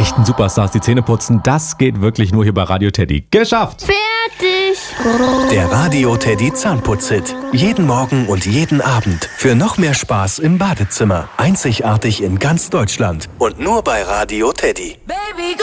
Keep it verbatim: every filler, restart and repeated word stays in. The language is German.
echten Superstars die Zähne putzen, das geht wirklich nur hier bei Radio Teddy. Geschafft! Fertig! Der Radio Teddy Zahnputz-Hit. Jeden Morgen und jeden Abend. Für noch mehr Spaß im Badezimmer. Einzigartig in ganz Deutschland. Und nur bei Radio Teddy. Baby,